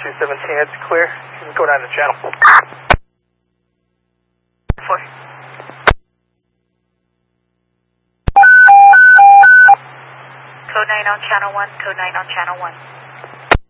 217, it's clear. You can go down the channel. 4. Code 9 on channel 1, code 9 on channel 1.